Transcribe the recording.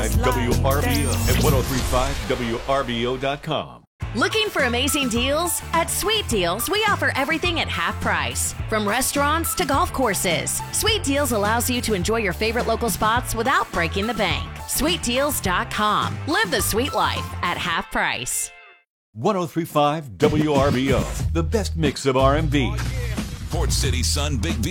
1035WRBO and 1035WRBO.com. Looking for amazing deals? At Sweet Deals, we offer everything at half price. From restaurants to golf courses, Sweet Deals allows you to enjoy your favorite local spots without breaking the bank. SweetDeals.com. Live the sweet life at half price. 1035 WRBO, the best mix of R&B. Port City Sun Big V.